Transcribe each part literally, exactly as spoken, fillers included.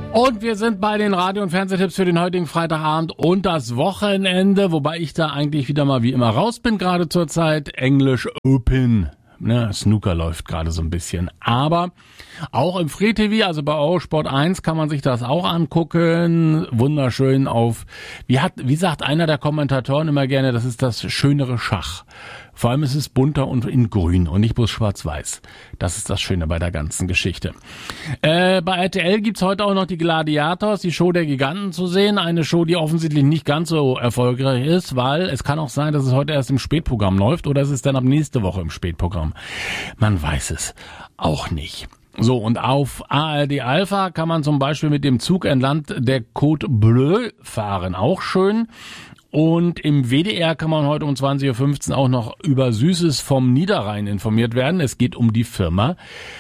Und wir sind bei den Radio- und Fernsehtipps für den heutigen Freitagabend und das Wochenende, wobei ich da eigentlich wieder mal wie immer raus bin, gerade zur Zeit. English Open. Ne, Snooker läuft gerade so ein bisschen. Aber auch im Free T V, also bei Eurosport eins, kann man sich das auch angucken. Wunderschön auf, wie hat, wie sagt einer der Kommentatoren immer gerne, das ist das schönere Schach. Vor allem ist es bunter und in grün und nicht bloß schwarz-weiß. Das ist das Schöne bei der ganzen Geschichte. Äh, bei R T L gibt's heute auch noch die Gladiators, die Show der Giganten zu sehen. Eine Show, die offensichtlich nicht ganz so erfolgreich ist, weil es kann auch sein, dass es heute erst im Spätprogramm läuft oder es ist dann ab nächste Woche im Spätprogramm. Man weiß es auch nicht. So, und auf A R D Alpha kann man zum Beispiel mit dem Zug entlang der Côte Bleue fahren. Auch schön. Und im W D R kann man heute um zwanzig Uhr fünfzehn auch noch über Süßes vom Niederrhein informiert werden. Es geht um die Firma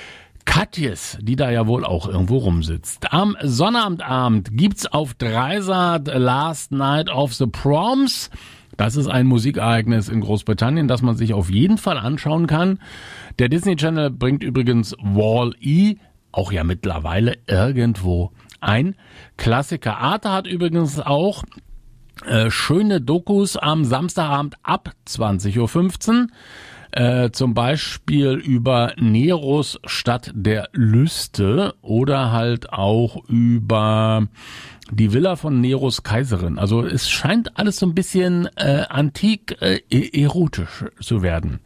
Katjes, die da ja wohl auch irgendwo rumsitzt. Am Sonnabendabend gibt's auf Dreisat Last Night of the Proms. Das ist ein Musikereignis in Großbritannien, das man sich auf jeden Fall anschauen kann. Der Disney Channel bringt übrigens Wall-E, auch ja mittlerweile irgendwo ein Klassiker. Arte hat übrigens auch Äh, schöne Dokus am Samstagabend ab zwanzig Uhr fünfzehn, äh, zum Beispiel über Neros Stadt der Lüste oder halt auch über die Villa von Neros Kaiserin. Also es scheint alles so ein bisschen äh, antik äh, erotisch zu werden.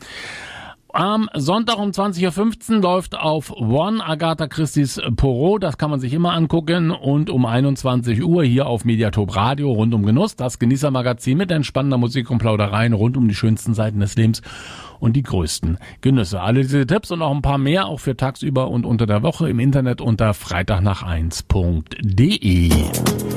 Am Sonntag um zwanzig Uhr fünfzehn läuft auf One Agatha Christie's Poirot, das kann man sich immer angucken, und um einundzwanzig Uhr hier auf Mediatop Radio rund um Genuss, das Genießermagazin mit entspannender Musik und Plaudereien rund um die schönsten Seiten des Lebens und die größten Genüsse. Alle diese Tipps und auch ein paar mehr, auch für tagsüber und unter der Woche im Internet unter freitag nach eins punkt de.